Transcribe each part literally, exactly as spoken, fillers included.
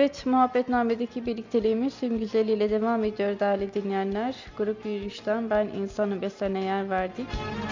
Evet, Muhabbetname'deki birlikteliğimiz tüm güzelliğiyle devam ediyor değerli dinleyenler. Grup yürüyüşten ben insanım ve sana yer verdik.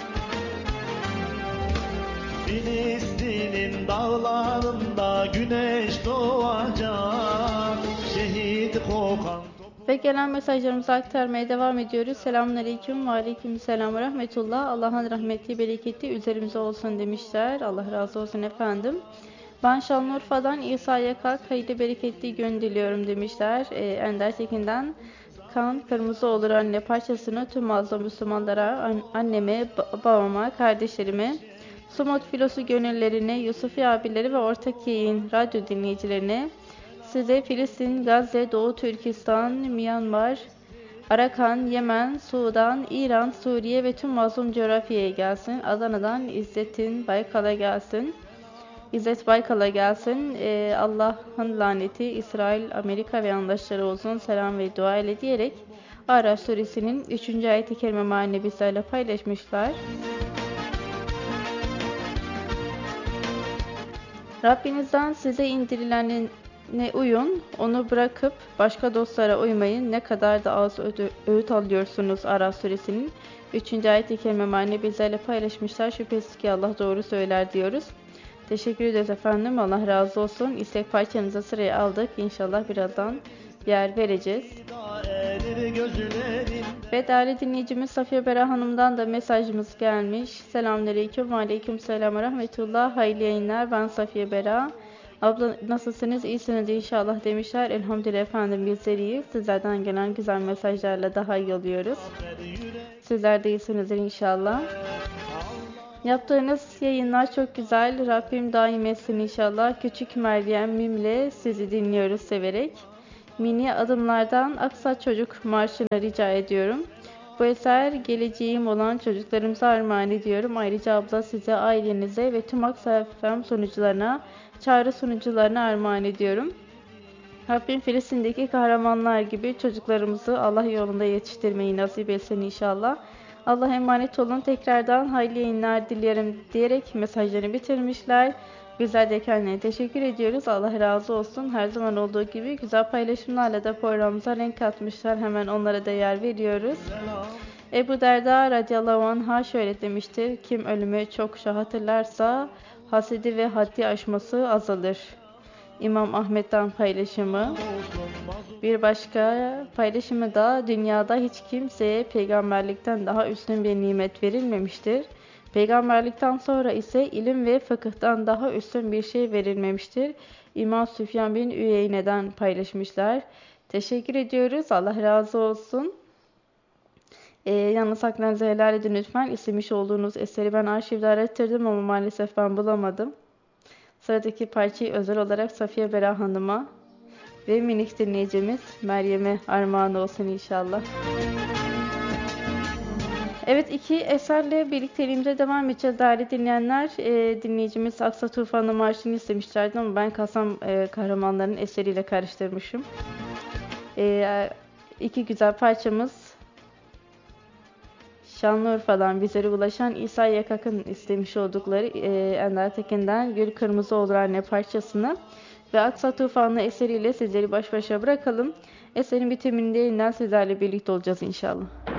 Filistin'in dağlarında güneş doğacak, şehit kokan. Ve gelen mesajlarımızı aktarmaya devam ediyoruz. Selamünaleyküm ve aleykümselam ve rahmetullah. Allah'ın rahmeti, bereketi üzerimize olsun demişler. Allah razı olsun efendim. Ben Şanlıurfa'dan İsa Yakak, hayırlı bereketli gün diliyorum demişler. Ee, Ender Tekin'den Kan Kırmızı Olur Anne parçasını tüm mazlum Müslümanlara, an- anneme, ba- babama, kardeşlerime, Sumut Filosu gönüllerine, Yusufi abileri ve ortak yayın radyo dinleyicilerine, size Filistin, Gazze, Doğu Türkistan, Myanmar, Arakan, Yemen, Sudan, İran, Suriye ve tüm mazlum coğrafyaya gelsin. Adana'dan İzzet'in Baykal'a gelsin. İzzet Baykal'a gelsin. Ee, Allah'ın laneti İsrail, Amerika ve yandaşları olsun. Selam ve dua ile diyerek Araç suresinin üçüncü ayet-i kerime mealini bizlerle paylaşmışlar. Rabbinizden size indirilenine uyun, onu bırakıp başka dostlara uymayın. Ne kadar da az ödü- öğüt alıyorsunuz Araf suresinin üçüncü ayet-i kerime mealini bizlerle paylaşmışlar. Şüphesiz ki Allah doğru söyler diyoruz. Teşekkür ederiz efendim. Allah razı olsun. İstek parçanıza sıraya aldık. İnşallah birazdan yer vereceğiz. Ve değerli dinleyicimiz Safiye Bera Hanım'dan da mesajımız gelmiş. Selamünaleyküm ve aleykümselam ve rahmetullah. Hayırlı yayınlar. Ben Safiye Bera. Abla nasılsınız? İyisiniz inşallah demişler. Elhamdülillah efendim bizler iyiyiz. Sizlerden gelen güzel mesajlarla daha iyi oluyoruz. Sizler de iyisinizdir inşallah. Yaptığınız yayınlar çok güzel. Rabbim daim etsin inşallah. Küçük Meryem Mim'le sizi dinliyoruz severek. Mini adımlardan Aksa Çocuk Marşı'nı rica ediyorum. Bu eser geleceğim olan çocuklarımıza armağan ediyorum. Ayrıca abla size, ailenize ve tüm Aksa F M sunucularına, çağrı sunucularına armağan ediyorum. Rabbim Filistin'deki kahramanlar gibi çocuklarımızı Allah yolunda yetiştirmeyi nasip etsin inşallah. Allah'a emanet olun. Tekrardan hayırlı yayınlar dilerim diyerek mesajlarını bitirmişler. Bizler de kendine teşekkür ediyoruz. Allah razı olsun. Her zaman olduğu gibi güzel paylaşımlarla da programımıza renk katmışlar. Hemen onlara da yer veriyoruz. Ebu Derda radıyallahu anh'a şöyle demiştir. Kim ölümü çokça hatırlarsa hasedi ve haddi aşması azalır. İmam Ahmet'ten paylaşımı. Bir başka paylaşımı da dünyada hiç kimseye peygamberlikten daha üstün bir nimet verilmemiştir. Peygamberlikten sonra ise ilim ve fıkıhtan daha üstün bir şey verilmemiştir. İmam Süfyan bin Üyeyne'den paylaşmışlar. Teşekkür ediyoruz. Allah razı olsun. Ee, yalnız haklarınızı helal edin lütfen. İstemiş olduğunuz eseri ben arşivde arattırdım ama maalesef ben bulamadım. Sıradaki parçayı özel olarak Safiye Bera Hanım'a ve minik dinleyicimiz Meryem'e armağan olsun inşallah. Evet, iki eserle birlikteliğimize devam edeceğiz değerli dinleyenler. E, dinleyicimiz Aksa Tufanı Marşı'nı istemişlerdi ama ben Kasam e, kahramanların eseriyle karıştırmışım. E, iki güzel parçamız Şanlıurfa'dan bizlere ulaşan İsa Yakak'ın istemiş oldukları e, Ender Tekin'den Gül Kırmızı Olur Anne parçasını ve Aksa Tufanı eseriyle sizleri baş başa bırakalım. Eserin bitiminde yeniden sizlerle birlikte olacağız inşallah.